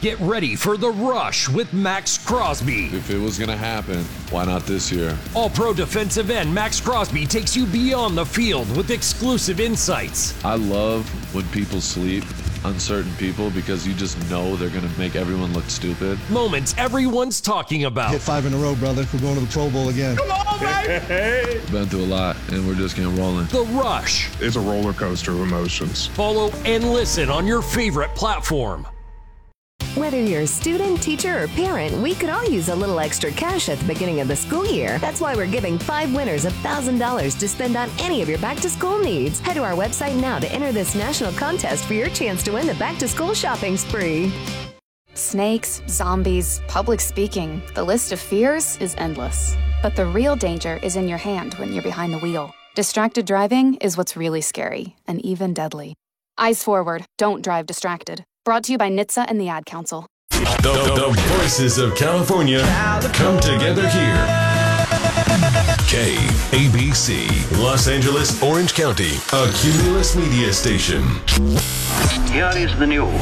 Get ready for The Rush with Max Crosby. If it was going to happen, why not this year? All-Pro defensive end Max Crosby takes you beyond the field with exclusive insights. I love when people sleep on certain people because you just know they're going to make everyone look stupid. Moments everyone's talking about. Hit 5 in a row, brother. We're going to the Pro Bowl again. Come on, baby! Been through a lot, and we're just getting rolling. The Rush. It's a roller coaster of emotions. Follow and listen on your favorite platform. Whether you're a student, teacher, or parent, we could all use a little extra cash at the beginning of the school year. That's why we're giving 5 winners $1,000 to spend on any of your back-to-school needs. Head to our website now to enter this national contest for your chance to win the back-to-school shopping spree. Snakes, zombies, public speaking. The list of fears is endless. But the real danger is in your hand when you're behind the wheel. Distracted driving is what's really scary and even deadly. Eyes forward. Don't drive distracted. Brought to you by NHTSA and the Ad Council. The voices of California come together here. KABC, Los Angeles, Orange County, a Cumulus media station. Here is the news.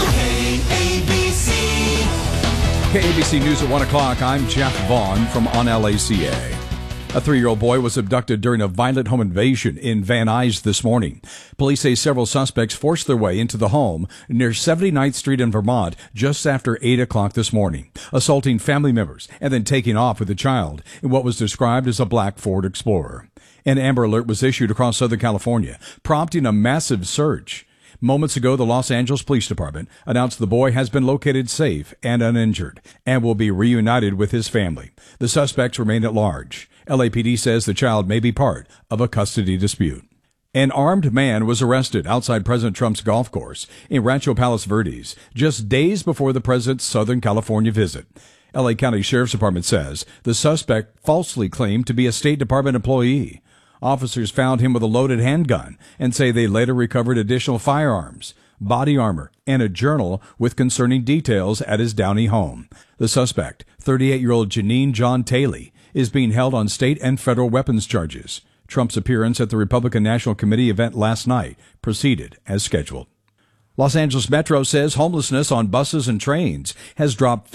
KABC News at 1 o'clock. I'm Jeff Vaughn from On LACA. A 3-year-old boy was abducted during a violent home invasion in Van Nuys this morning. Police say several suspects forced their way into the home near 79th Street in Vermont just after 8 o'clock this morning, assaulting family members and then taking off with the child in what was described as a black Ford Explorer. An Amber Alert was issued across Southern California, prompting a massive search. Moments ago, the Los Angeles Police Department announced the boy has been located safe and uninjured and will be reunited with his family. The suspects remain at large. LAPD says the child may be part of a custody dispute. An armed man was arrested outside President Trump's golf course in Rancho Palos Verdes just days before the president's Southern California visit. LA County Sheriff's Department says the suspect falsely claimed to be a State Department employee. Officers found him with a loaded handgun and say they later recovered additional firearms, body armor, and a journal with concerning details at his Downey home. The suspect, 38-year-old Janine John Taylor, is being held on state and federal weapons charges. Trump's appearance at the Republican National Committee event last night proceeded as scheduled. Los Angeles Metro says homelessness on buses and trains has dropped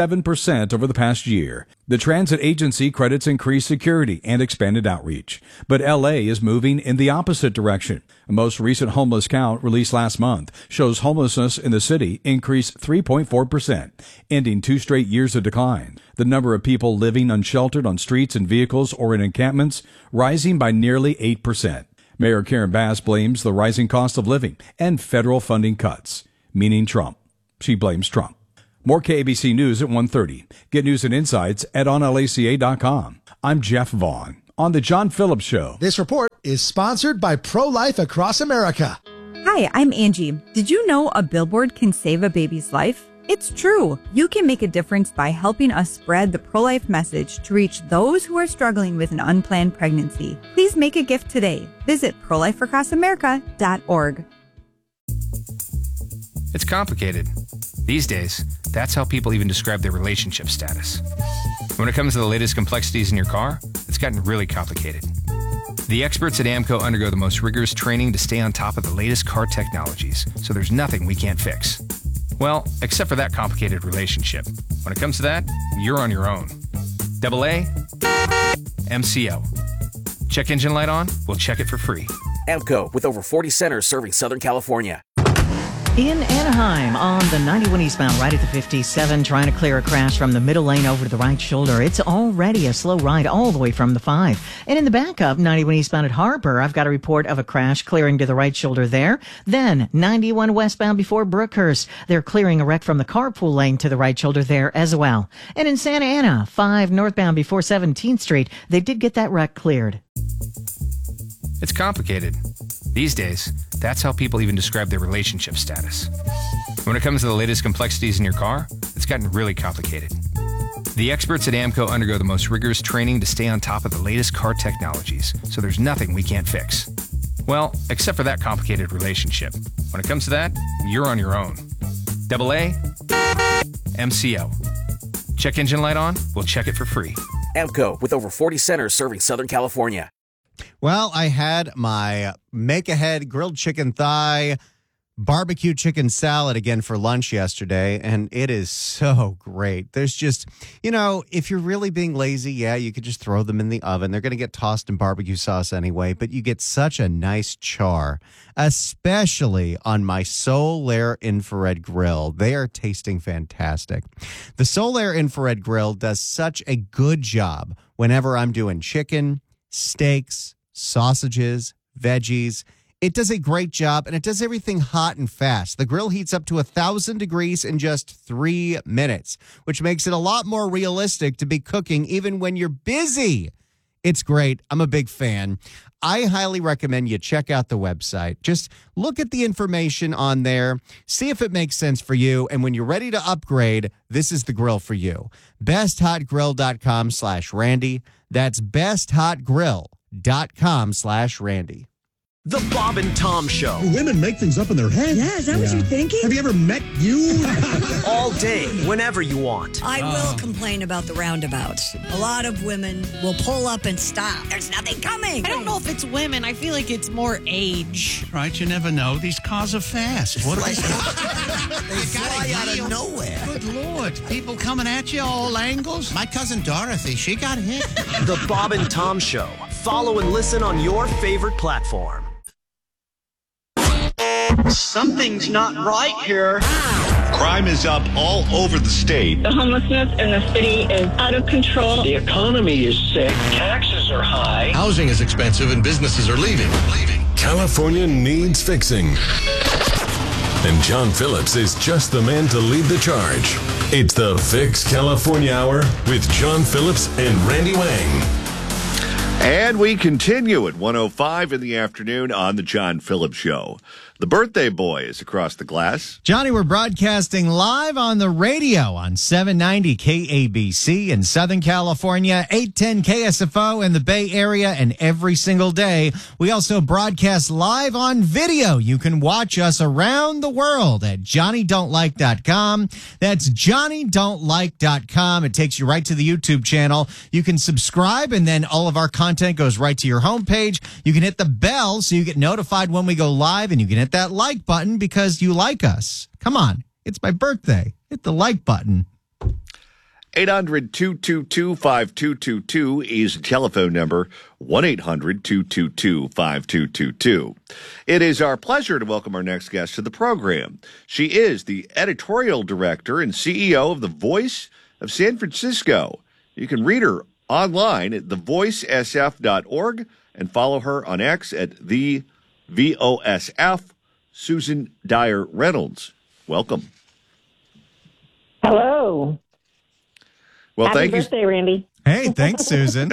57% over the past year. The transit agency credits increased security and expanded outreach. But LA is moving in the opposite direction. A most recent homeless count released last month shows homelessness in the city increased 3.4%, ending 2 straight years of decline. The number of people living unsheltered on streets and vehicles or in encampments rising by nearly 8%. Mayor Karen Bass blames the rising cost of living and federal funding cuts, meaning Trump. She blames Trump. More KABC News at 1:30. Get news and insights at onlaca.com. I'm Jeff Vaughn on The John Phillips Show. This report is sponsored by Pro-Life Across America. Hi, I'm Angie. Did you know a billboard can save a baby's life? It's true. You can make a difference by helping us spread the pro-life message to reach those who are struggling with an unplanned pregnancy. Please make a gift today. Visit prolifeacrossamerica.org. It's complicated. These days, that's how people even describe their relationship status. When it comes to the latest complexities in your car, it's gotten really complicated. The experts at AAMCO undergo the most rigorous training to stay on top of the latest car technologies, so there's nothing we can't fix. Well, except for that complicated relationship. When it comes to that, you're on your own. AA, MCO. Check engine light on? We'll check it for free. AAMCO, with over 40 centers serving Southern California. In Anaheim, on the 91 eastbound, right at the 57, trying to clear a crash from the middle lane over to the right shoulder. It's already a slow ride all the way from the 5. And in the backup, 91 eastbound at Harbor, I've got a report of a crash clearing to the right shoulder there. Then, 91 westbound before Brookhurst, they're clearing a wreck from the carpool lane to the right shoulder there as well. And in Santa Ana, 5 northbound before 17th Street, they did get that wreck cleared. It's complicated. These days, that's how people even describe their relationship status. When it comes to the latest complexities in your car, it's gotten really complicated. The experts at AAMCO undergo the most rigorous training to stay on top of the latest car technologies, so there's nothing we can't fix. Well, except for that complicated relationship. When it comes to that, you're on your own. AA, MCO. Check engine light on? We'll check it for free. AAMCO, with over 40 centers serving Southern California. Well, I had my make-ahead grilled chicken thigh barbecue chicken salad again for lunch yesterday, and it is so great. There's just, if you're really being lazy, yeah, you could just throw them in the oven. They're going to get tossed in barbecue sauce anyway, but you get such a nice char, especially on my Solaire infrared grill. They are tasting fantastic. The Solaire infrared grill does such a good job whenever I'm doing chicken, steaks, sausages, veggies. It does a great job, and it does everything hot and fast. The grill heats up to 1,000 degrees in just 3 minutes, which makes it a lot more realistic to be cooking even when you're busy. It's great. I'm a big fan. I highly recommend you check out the website. Just look at the information on there, see if it makes sense for you, and when you're ready to upgrade, this is the grill for you. BestHotGrill.com/Randy. That's BestHotGrill.com/Randy. The Bob and Tom Show. Women make things up in their head. Yeah, is that what you're thinking? Have you ever met you? All day, whenever you want. I will complain about the roundabouts. A lot of women will pull up and stop. There's nothing coming. I don't know if it's women. I feel like it's more age. Right, you never know. These cars are fast. What They fly out of nowhere. Good Lord. People coming at you all angles. My cousin Dorothy, she got hit. The Bob and Tom Show. Follow and listen on your favorite platform. Something's not right here. Crime is up all over the state. The homelessness in the city is out of control. The economy is sick. Taxes are high. Housing is expensive and businesses are leaving. California needs fixing. And John Phillips is just the man to lead the charge. It's the Fix California Hour with John Phillips and Randy Wang. And we continue at 1:05 in the afternoon on the John Phillips Show. The birthday boy is across the glass. Johnny, we're broadcasting live on the radio on 790 KABC in Southern California, 810 KSFO in the Bay Area, and every single day. We also broadcast live on video. You can watch us around the world at JohnnyDon'tLike.com. That's JohnnyDon'tLike.com. It takes you right to the YouTube channel. You can subscribe, and then all of our content goes right to your homepage. You can hit the bell so you get notified when we go live, and you can hit that like button because you like us. Come on. It's my birthday. Hit the like button. 800-222-5222 is the telephone number, 1-800-222-5222. It is our pleasure to welcome our next guest to the program. She is the editorial director and CEO of The Voice of San Francisco. You can read her online at thevoicesf.org and follow her on X at the VOSF. Susan Dyer Reynolds, welcome. Hello. Well, Happy thank birthday, you. Randy. Hey, thanks, Susan.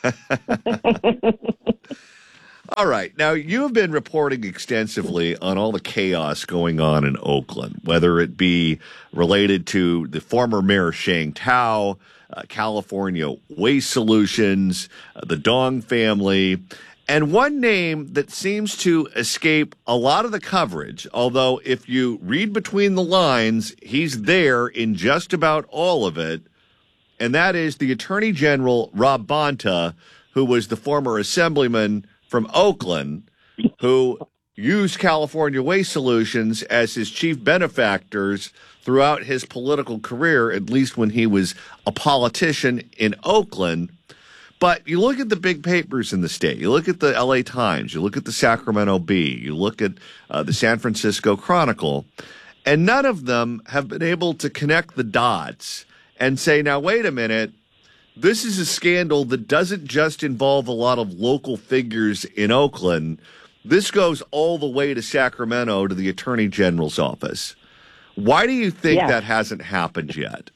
All right. Now, you have been reporting extensively on all the chaos going on in Oakland, whether it be related to the former mayor Sheng Tao, California Waste Solutions, the Dong family. And one name that seems to escape a lot of the coverage, although if you read between the lines, he's there in just about all of it, and that is the Attorney General Rob Bonta, who was the former assemblyman from Oakland, who used California Waste Solutions as his chief benefactors throughout his political career, at least when he was a politician in Oakland. But you look at the big papers in the state. You look at the LA Times. You look at the Sacramento Bee. You look at the San Francisco Chronicle. And none of them have been able to connect the dots and say, now, wait a minute. This is a scandal that doesn't just involve a lot of local figures in Oakland. This goes all the way to Sacramento, to the Attorney General's office. Why do you think that hasn't happened yet?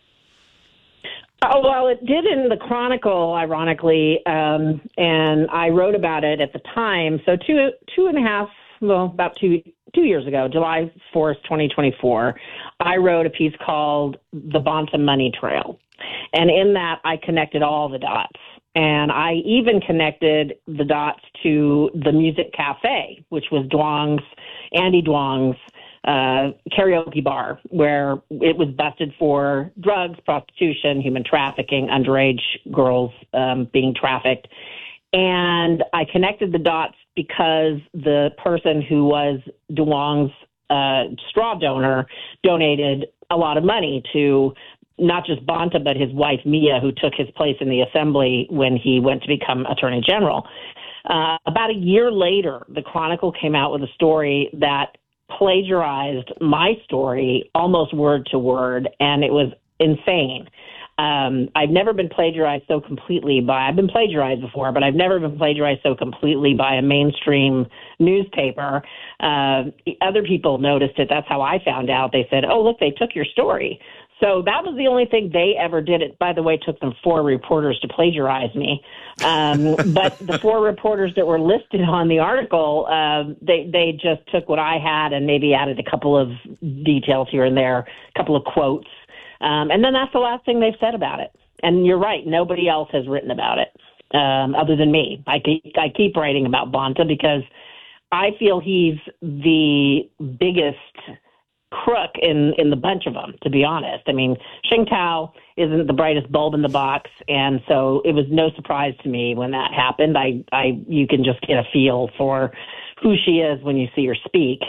Oh, well, it did in the Chronicle, ironically, and I wrote about it at the time. So about two years ago, July 4th, 2024, I wrote a piece called The Bonta Money Trail. And in that, I connected all the dots. And I even connected the dots to the Music Cafe, which was Andy Duong's karaoke bar, where it was busted for drugs, prostitution, human trafficking, underage girls being trafficked. And I connected the dots because the person who was Duong's straw donor, donated a lot of money to not just Bonta, but his wife, Mia, who took his place in the assembly when he went to become Attorney General. About a year later, the Chronicle came out with a story that plagiarized my story almost word to word, and it was insane. I've never been plagiarized so completely I've been plagiarized before, but I've never been plagiarized so completely by a mainstream newspaper. Other people noticed it. That's how I found out. They said, oh, look, they took your story. So that was the only thing they ever did. It, by the way, took them 4 reporters to plagiarize me. But the 4 reporters that were listed on the article, they just took what I had and maybe added a couple of details here and there, a couple of quotes. And then that's the last thing they've said about it. And you're right, nobody else has written about it other than me. I keep writing about Bonta because I feel he's the biggest crook in the bunch of them, to be honest. I mean, Sheng Tao isn't the brightest bulb in the box, and so it was no surprise to me when that happened. You can just get a feel for who she is when you see her speak.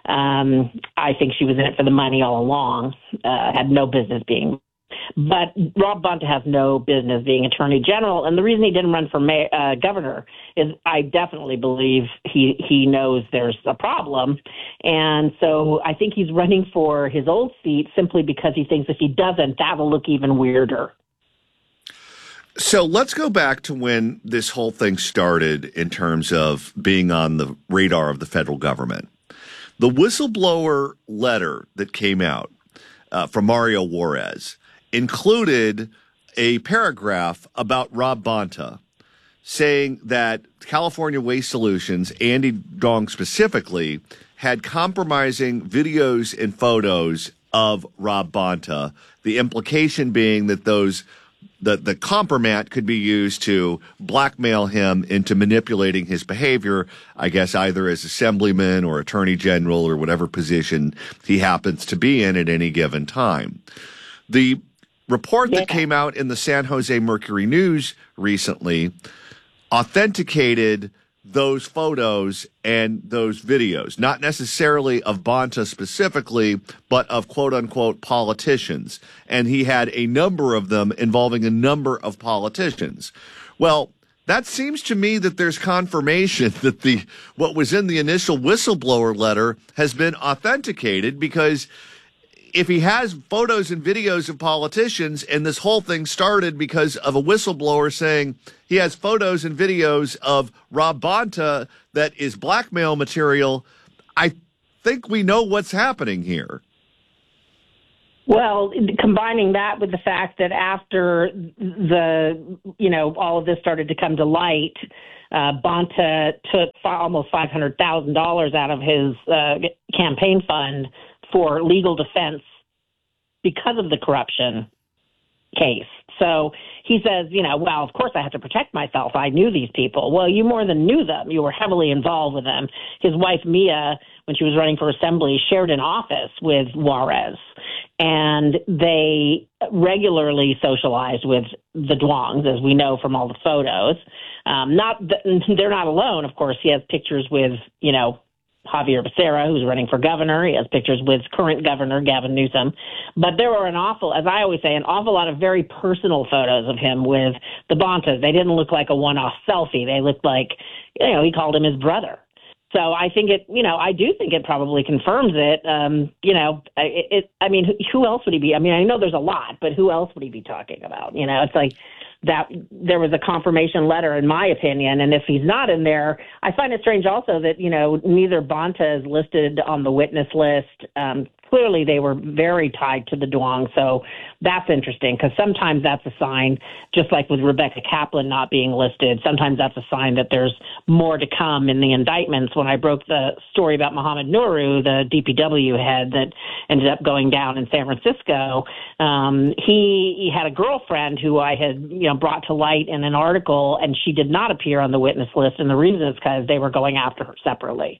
I think she was in it for the money all along, had no business being. But Rob Bonta has no business being Attorney General, and the reason he didn't run for governor is I definitely believe he knows there's a problem, and so I think he's running for his old seat simply because he thinks if he doesn't, that'll look even weirder. So let's go back to when this whole thing started in terms of being on the radar of the federal government. The whistleblower letter that came out from Mario Juarez included a paragraph about Rob Bonta saying that California Waste Solutions, Andy Dong specifically, had compromising videos and photos of Rob Bonta, the implication being that the compromat could be used to blackmail him into manipulating his behavior, I guess either as assemblyman or attorney general or whatever position he happens to be in at any given time. The report that came out in the San Jose Mercury News recently authenticated those photos and those videos, not necessarily of Bonta specifically, but of quote-unquote politicians. And he had a number of them involving a number of politicians. Well, that seems to me that there's confirmation that what was in the initial whistleblower letter has been authenticated, because if he has photos and videos of politicians, and this whole thing started because of a whistleblower saying he has photos and videos of Rob Bonta that is blackmail material, I think we know what's happening here. Well, combining that with the fact that after all of this started to come to light, Bonta took almost $500,000 out of his campaign fund for legal defense because of the corruption case. So he says, well, of course I have to protect myself. I knew these people. Well, you more than knew them. You were heavily involved with them. His wife, Mia, when she was running for assembly, shared an office with Juarez, and they regularly socialized with the Duongs, as we know from all the photos. They're not alone, of course. He has pictures with, Javier Becerra, who's running for governor. He has pictures with current governor Gavin Newsom. But there were as I always say, an awful lot of very personal photos of him with the Bontas. They didn't look like a one-off selfie. They looked like, he called him his brother. So I think I do think it probably confirms it. Who else would he be? I mean, I know there's a lot, but who else would he be talking about? It's like that there was a confirmation letter, in my opinion. And if he's not in there, I find it strange also that, neither Bonta is listed on the witness list. Clearly, they were very tied to the Duong. So that's interesting, because sometimes that's a sign, just like with Rebecca Kaplan not being listed, sometimes that's a sign that there's more to come in the indictments. When I broke the story about Mohamed Nuru, the DPW head that ended up going down in San Francisco, he had a girlfriend who I had brought to light in an article, and she did not appear on the witness list. And the reason is because they were going after her separately.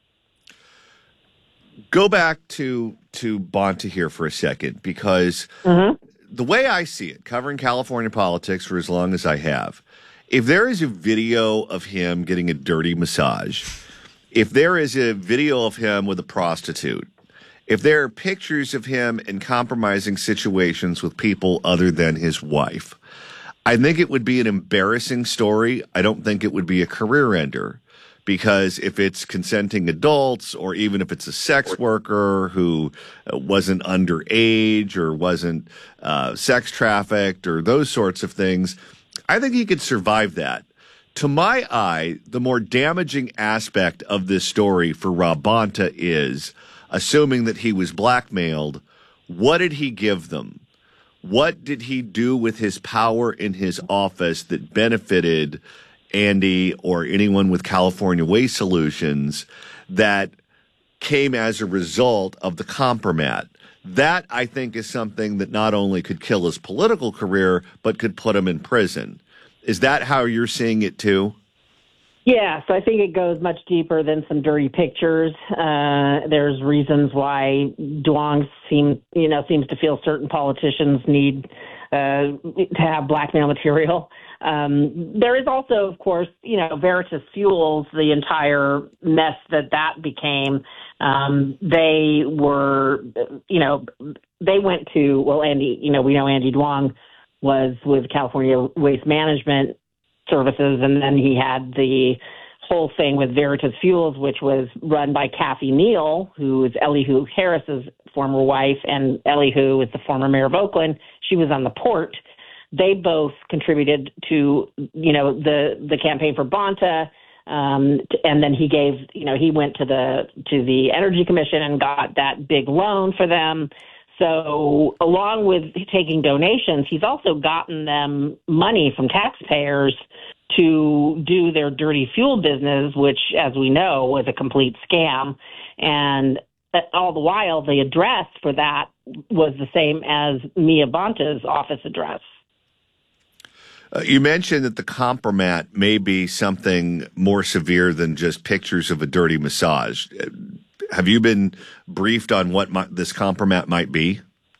Go back to Bonta here for a second, because the way I see it, covering California politics for as long as I have, if there is a video of him getting a dirty massage if there is a video of him with a prostitute, if there are pictures of him in compromising situations with people other than his wife, I think it would be an embarrassing story. I don't think it would be a career ender, because if it's consenting adults, or even if it's a sex worker who wasn't underage or wasn't sex trafficked or those sorts of things, I think he could survive that. To my eye, the more damaging aspect of this story for Rob Bonta is, assuming that he was blackmailed, what did he give them? What did he do with his power in his office that benefited Andy or anyone with California Waste Solutions that came as a result of the compromat? That, I think, is something that not only could kill his political career, but could put him in prison. Is that how you're seeing it too? Yeah, so I think it goes much deeper than some dirty pictures. There's reasons why Duong seems to feel certain politicians need to have blackmail material. There is also, of course, Veritas Fuels, the entire mess that became. They were, they went to, well, Andy, we know Andy Duong was with California Waste Management Services, and then he had the whole thing with Veritas Fuels, which was run by Kathy Neal, who is Elihu Harris's former wife, and Elihu is the former mayor of Oakland. She was on the port. They both contributed to, the campaign for Bonta, and then he gave, he went to the Energy Commission and got that big loan for them. So along with taking donations, he's also gotten them money from taxpayers to do their dirty fuel business, which, as we know, was a complete scam. And all the while, the address for that was the same as Mia Bonta's office address. You mentioned that the compromat may be something more severe than just pictures of a dirty massage. Have you been briefed on what this compromat might be?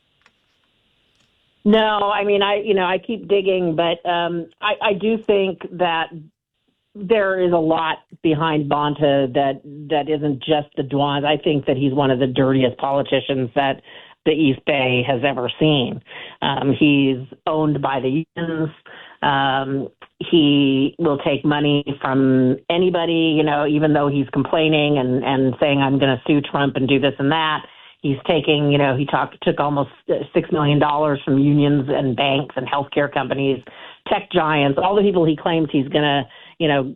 No, I mean, I keep digging, but I do think that there is a lot behind Bonta that isn't just the Duong. I think that he's one of the dirtiest politicians that the East Bay has ever seen. He's owned by the unions. He will take money from anybody, even though he's complaining and saying, I'm going to sue Trump and do this and that. He's taking, he took almost $6 million from unions and banks and healthcare companies, tech giants, all the people he claims he's going to,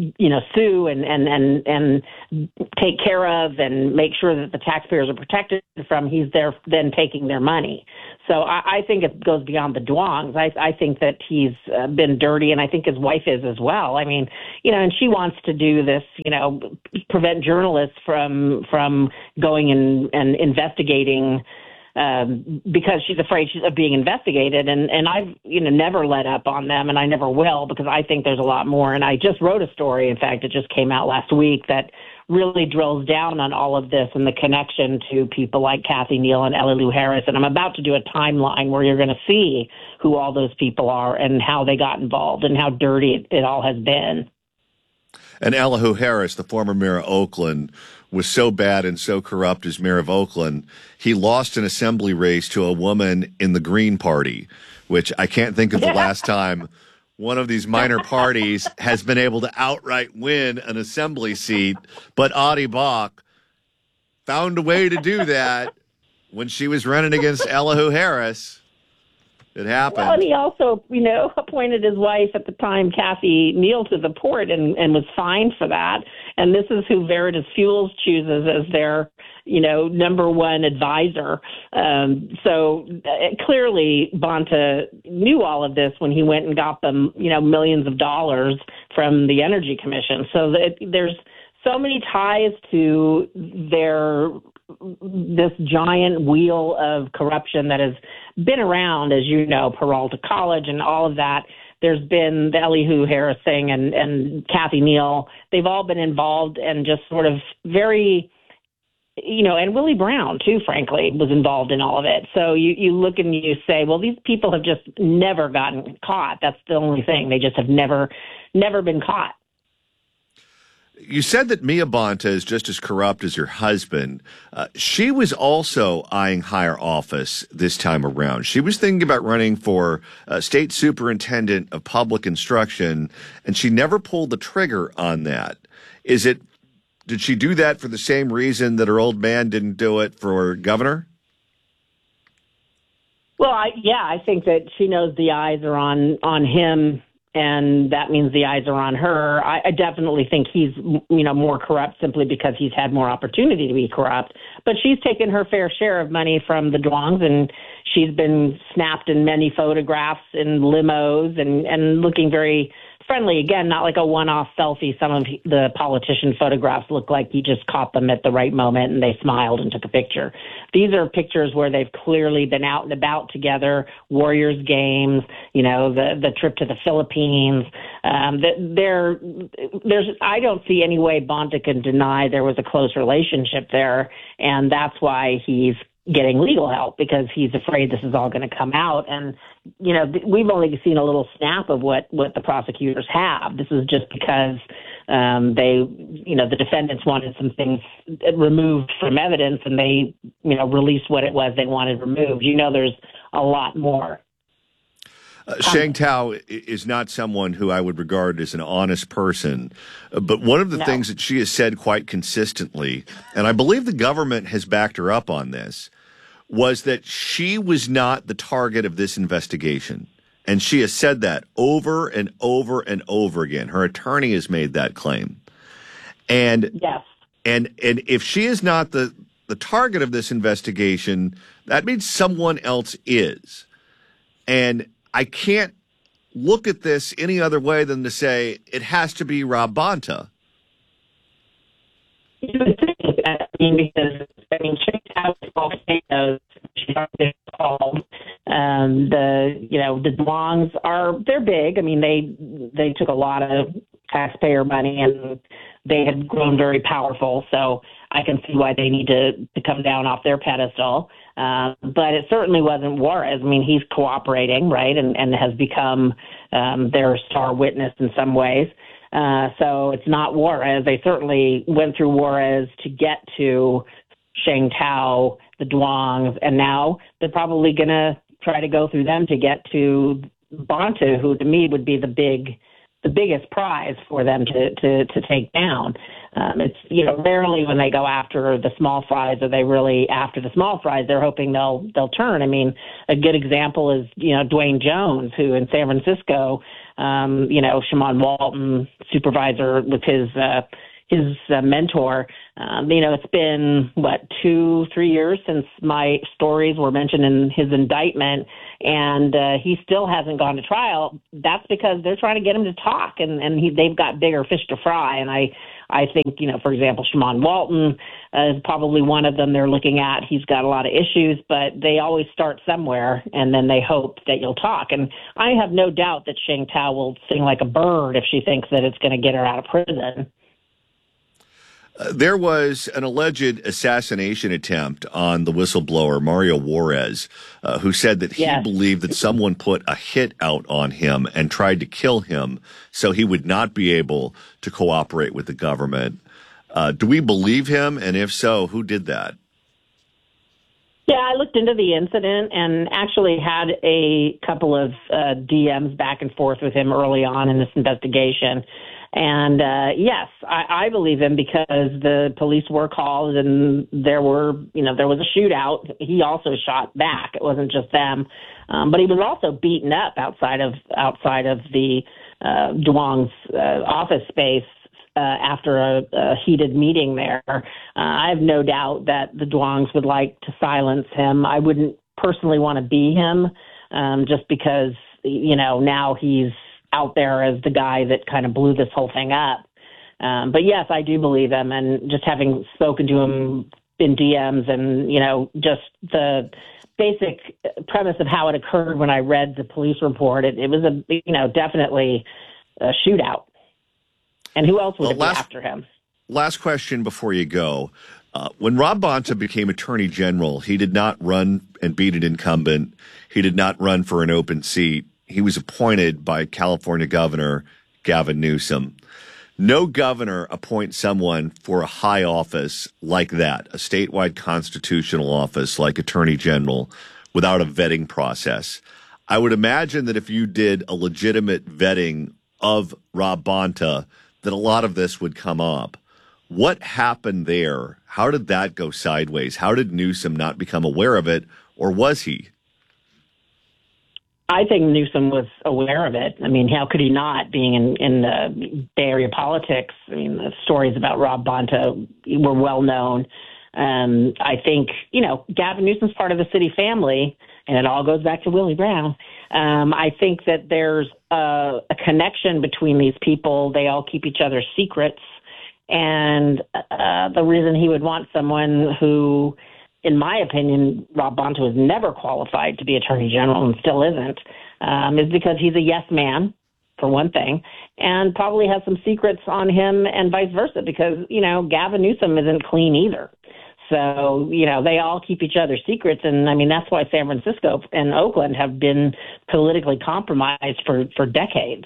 sue and take care of and make sure that the taxpayers are protected from. He's there then taking their money. So I think it goes beyond the Duongs. I think that he's been dirty, and I think his wife is as well. I mean, and she wants to do this, prevent journalists from going and investigating because she's afraid of being investigated. And I've, never let up on them, and I never will, because I think there's a lot more. And I just wrote a story, in fact, it just came out last week, that really drills down on all of this and the connection to people like Kathy Neal and Elihu Harris. And I'm about to do a timeline where you're going to see who all those people are and how they got involved and how dirty it all has been. And Elihu Harris, the former mayor of Oakland, was so bad and so corrupt as mayor of Oakland, he lost an assembly race to a woman in the Green Party, which I can't think of the last time one of these minor parties has been able to outright win an assembly seat. But Audie Bach found a way to do that when she was running against Elihu Harris. It happened. Well, and he also, appointed his wife at the time, Kathy Neal, to the port and was fined for that. And this is who Veritas Fuels chooses as their, number one advisor. So clearly Bonta knew all of this when he went and got them, millions of dollars from the Energy Commission. So there's so many ties to this giant wheel of corruption that has been around, as you know, Peralta College and all of that. There's been the Elihu Harris thing and Kathy Neal. They've all been involved and just sort of very, and Willie Brown, too, frankly, was involved in all of it. So you look and you say, well, these people have just never gotten caught. That's the only thing. They just have never been caught. You said that Mia Bonta is just as corrupt as your husband. She was also eyeing higher office this time around. She was thinking about running for state superintendent of public instruction, and she never pulled the trigger on that. Did she do that for the same reason that her old man didn't do it for governor? Well, I think that she knows the eyes are on him, and that means the eyes are on her. I definitely think he's, more corrupt simply because he's had more opportunity to be corrupt. But she's taken her fair share of money from the Duongs, and she's been snapped in many photographs in limos and looking very friendly. Again, not like a one-off selfie. Some of the politician photographs look like he just caught them at the right moment and they smiled and took a picture. These are pictures where they've clearly been out and about together, Warriors games, the trip to the Philippines. I don't see any way Bonta can deny there was a close relationship there, and that's why he's getting legal help, because he's afraid this is all going to come out. And, we've only seen a little snap of what the prosecutors have. This is just because the defendants wanted some things removed from evidence, and they, released what it was they wanted removed. There's a lot more. Sheng Tao is not someone who I would regard as an honest person, but one of the things that she has said quite consistently, and I believe the government has backed her up on this, was that she was not the target of this investigation. And she has said that over and over and over again. Her attorney has made that claim. And yes. And if she is not the target of this investigation, that means someone else is. And I can't look at this any other way than to say it has to be Rob Bonta. Sheng Tao is all knows. She's already called. The Duongs they're big. They took a lot of taxpayer money and they had grown very powerful. So I can see why they need to come down off their pedestal. But it certainly wasn't Juarez. He's cooperating, right, and has become their star witness in some ways. So it's not Juarez. They certainly went through Juarez to get to Sheng Tao, the Duongs, and now they're probably going to try to go through them to get to Bonta, who to me would be the biggest prize for them to take down. It's rarely when they go after the small fries are they really after the small fries. They're hoping they'll turn. A good example is Dwayne Jones, who in San Francisco, Shamon Walton supervisor with his mentor. It's been 2-3 years since my stories were mentioned in his indictment, and he still hasn't gone to trial. That's because they're trying to get him to talk, and they've got bigger fish to fry. And I think, for example, Shamon Walton is probably one of them they're looking at. He's got a lot of issues, but they always start somewhere, and then they hope that you'll talk. And I have no doubt that Sheng Tao will sing like a bird if she thinks that it's going to get her out of prison. There was an alleged assassination attempt on the whistleblower, Mario Juarez, who said that he believed that someone put a hit out on him and tried to kill him so he would not be able to cooperate with the government. Do we believe him? And if so, who did that? Yeah, I looked into the incident and actually had a couple of DMs back and forth with him early on in this investigation. And yes, I believe him because the police were called and there was a shootout. He also shot back. It wasn't just them, but he was also beaten up outside of the Duong's office space after a heated meeting there. I have no doubt that the Duongs would like to silence him. I wouldn't personally want to be him, just because now he's out there as the guy that kind of blew this whole thing up. But yes, I do believe him, and just having spoken to him in DMs and, just the basic premise of how it occurred when I read the police report, it was definitely a shootout. And who else would be after him? Last question before you go. When Rob Bonta became Attorney General, he did not run and beat an incumbent. He did not run for an open seat. He was appointed by California Governor Gavin Newsom. No governor appoints someone for a high office like that, a statewide constitutional office like Attorney General, without a vetting process. I would imagine that if you did a legitimate vetting of Rob Bonta, that a lot of this would come up. What happened there? How did that go sideways? How did Newsom not become aware of it, or was he? I think Newsom was aware of it. I mean, how could he not, being in the Bay Area politics? I mean, the stories about Rob Bonta were well known. I think, Gavin Newsom's part of the city family, and it all goes back to Willie Brown. I think that there's a connection between these people. They all keep each other's secrets. And the reason he would want someone who, in my opinion, Rob Bonta was never qualified to be Attorney General and still isn't, is because he's a yes man, for one thing, and probably has some secrets on him and vice versa because, Gavin Newsom isn't clean either. So, they all keep each other's secrets. And, I mean, that's why San Francisco and Oakland have been politically compromised for decades.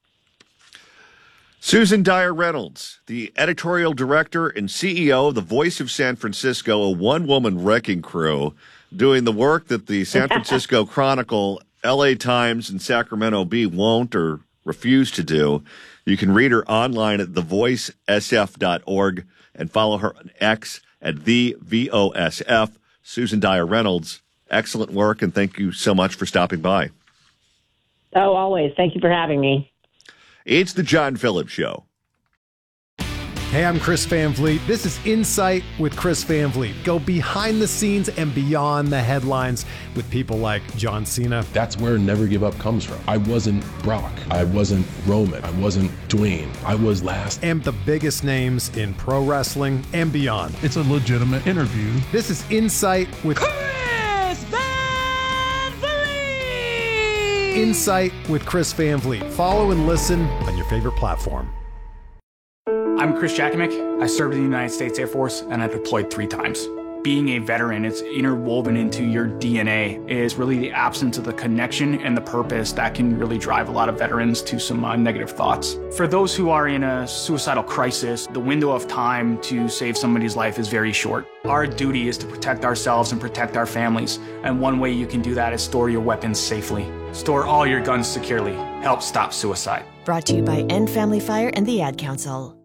Susan Dyer Reynolds, the editorial director and CEO of The Voice of San Francisco, a one-woman wrecking crew, doing the work that the San Francisco Chronicle, LA Times, and Sacramento Bee won't or refuse to do. You can read her online at thevoicesf.org and follow her on X at TheVOSF. Susan Dyer Reynolds, excellent work, and thank you so much for stopping by. Oh, always. Thank you for having me. It's the John Phillips Show. Hey, I'm Chris Van Vliet. This is Insight with Chris Van Vliet. Go behind the scenes and beyond the headlines with people like John Cena. That's where Never Give Up comes from. I wasn't Brock. I wasn't Roman. I wasn't Dwayne. I was last. And the biggest names in pro wrestling and beyond. It's a legitimate interview. This is Insight with Chris Van Vliet! Insight with Chris Van Vliet. Follow and listen on your favorite platform. I'm Chris Jakovic. I served in the United States Air Force and I deployed 3 times. Being a veteran, it's interwoven into your DNA. It is really the absence of the connection and the purpose that can really drive a lot of veterans to some negative thoughts. For those who are in a suicidal crisis, the window of time to save somebody's life is very short. Our duty is to protect ourselves and protect our families. And one way you can do that is store your weapons safely. Store all your guns securely. Help stop suicide. Brought to you by End Family Fire and the Ad Council.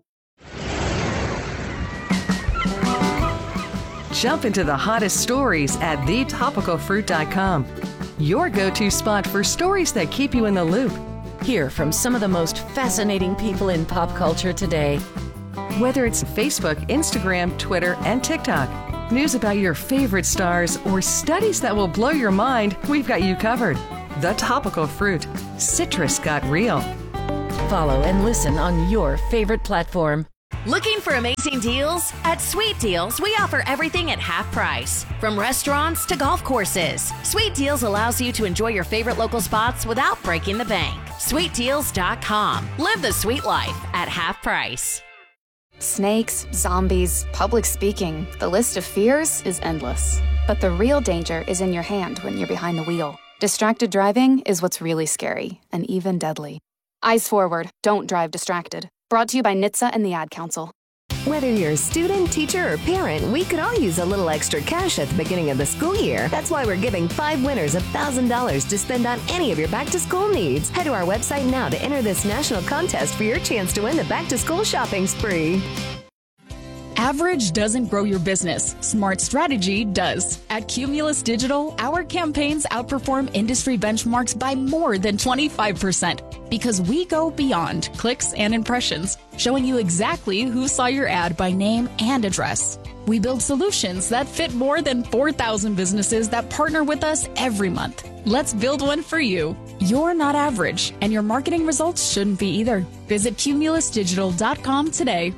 Jump into the hottest stories at thetopicalfruit.com. Your go-to spot for stories that keep you in the loop. Hear from some of the most fascinating people in pop culture today. Whether it's Facebook, Instagram, Twitter, and TikTok, news about your favorite stars, or studies that will blow your mind, we've got you covered. The Topical Fruit. Citrus got real. Follow and listen on your favorite platform. Looking for amazing deals? At Sweet Deals, we offer everything at half price. From restaurants to golf courses, Sweet Deals allows you to enjoy your favorite local spots without breaking the bank. SweetDeals.com. Live the sweet life at half price. Snakes, zombies, public speaking. The list of fears is endless. But the real danger is in your hand when you're behind the wheel. Distracted driving is what's really scary and even deadly. Eyes forward. Don't drive distracted. Brought to you by NHTSA and the Ad Council. Whether you're a student, teacher, or parent, we could all use a little extra cash at the beginning of the school year. That's why we're giving 5 winners $1,000 to spend on any of your back-to-school needs. Head to our website now to enter this national contest for your chance to win the back-to-school shopping spree. Average doesn't grow your business. Smart strategy does. At Cumulus Digital, our campaigns outperform industry benchmarks by more than 25% because we go beyond clicks and impressions, showing you exactly who saw your ad by name and address. We build solutions that fit more than 4,000 businesses that partner with us every month. Let's build one for you. You're not average, and your marketing results shouldn't be either. Visit cumulusdigital.com today.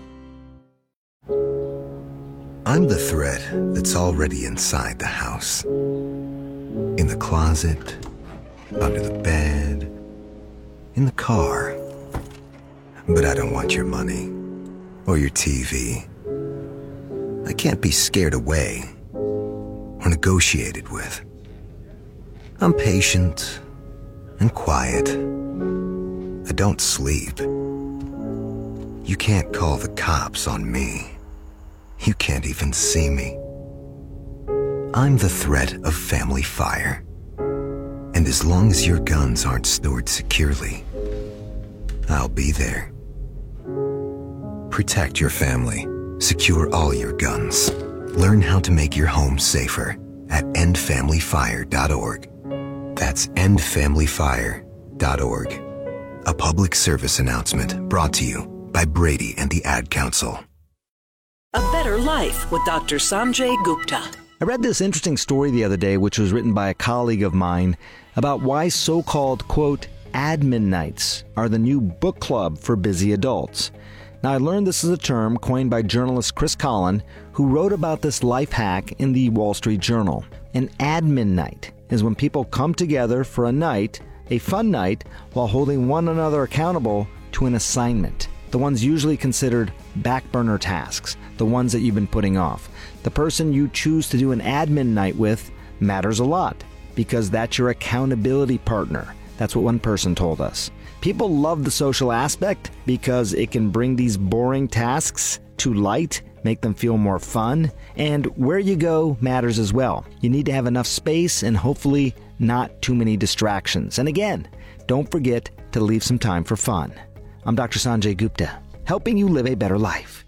I'm the thread that's already inside the house. In the closet, under the bed, in the car. But I don't want your money or your TV. I can't be scared away or negotiated with. I'm patient and quiet. I don't sleep. You can't call the cops on me. You can't even see me. I'm the threat of family fire. And as long as your guns aren't stored securely, I'll be there. Protect your family. Secure all your guns. Learn how to make your home safer at endfamilyfire.org. That's endfamilyfire.org. A public service announcement brought to you by Brady and the Ad Council. A Better Life with Dr. Sanjay Gupta. I read this interesting story the other day, which was written by a colleague of mine, about why so-called, quote, admin nights are the new book club for busy adults. Now, I learned this is a term coined by journalist Chris Collin, who wrote about this life hack in the Wall Street Journal. An admin night is when people come together for a night, a fun night, while holding one another accountable to an assignment. The ones usually considered back burner tasks, the ones that you've been putting off. The person you choose to do an admin night with matters a lot because that's your accountability partner. That's what one person told us. People love the social aspect because it can bring these boring tasks to light, make them feel more fun, and where you go matters as well. You need to have enough space and hopefully not too many distractions. And again, don't forget to leave some time for fun. I'm Dr. Sanjay Gupta, helping you live a better life.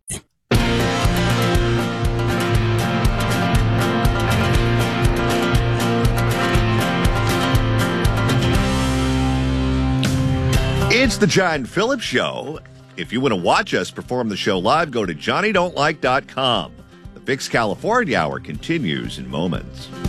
It's the John Phillips Show. If you want to watch us perform the show live, go to JohnnyDon'tLike.com. The Fix California Hour continues in moments.